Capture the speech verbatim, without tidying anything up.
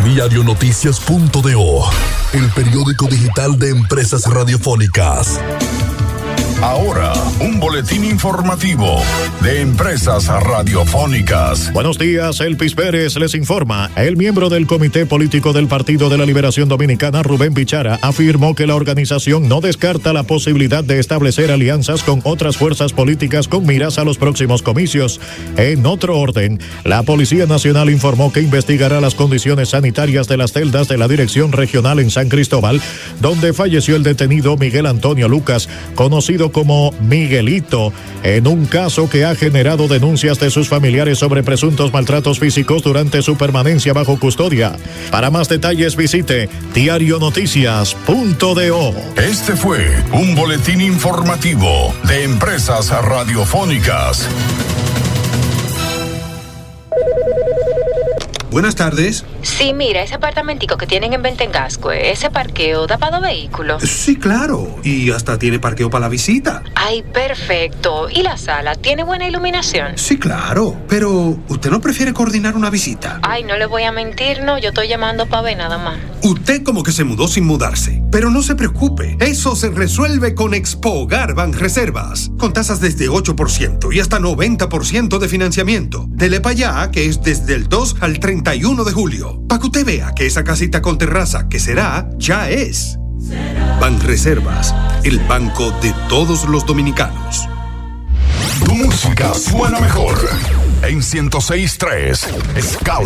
diario noticias punto do, el periódico digital de Empresas Radiofónicas. Ahora, un boletín informativo de Empresas Radiofónicas. Buenos días, Elpis Pérez les informa. El miembro del Comité Político del Partido de la Liberación Dominicana, Rubén Bichara, afirmó que la organización no descarta la posibilidad de establecer alianzas con otras fuerzas políticas con miras a los próximos comicios. En otro orden, la Policía Nacional informó que investigará las condiciones sanitarias de las celdas de la Dirección Regional en San Cristóbal, donde falleció el detenido Miguel Antonio Lucas, conocido como Miguelito, en un caso que ha generado denuncias de sus familiares sobre presuntos maltratos físicos durante su permanencia bajo custodia. Para más detalles visite diario noticias punto do. Este fue un boletín informativo de Empresas Radiofónicas. Buenas tardes. Sí, mira, ese apartamentico que tienen en Ventengascue, ese parqueo da para dos vehículos. Sí, claro. Y hasta tiene parqueo para la visita. Ay, perfecto. ¿Y la sala? ¿Tiene buena iluminación? Sí, claro. Pero, ¿usted no prefiere coordinar una visita? Ay, no le voy a mentir, no. Yo estoy llamando para ver nada más. Usted como que se mudó sin mudarse. Pero no se preocupe. Eso se resuelve con Expogar Banreservas. Con tasas desde ocho por ciento y hasta noventa por ciento de financiamiento. Dele para allá, que es desde el dos al treinta y uno de julio. Para que usted vea que esa casita con terraza que será, ya es. Banreservas, el banco de todos los dominicanos. Tu música suena mejor en ciento seis punto tres. Escala.